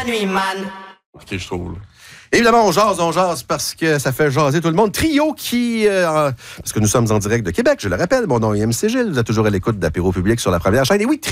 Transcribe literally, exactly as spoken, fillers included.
la nuit, man. OK, je trouve. Là. Évidemment, on jase, on jase parce que ça fait jaser tout le monde. Trio qui... Euh, parce que nous sommes en direct de Québec, je le rappelle. Mon nom est M C Gilles. Vous êtes toujours à l'écoute d'Apéro Public sur la première chaîne. Et oui, Trio.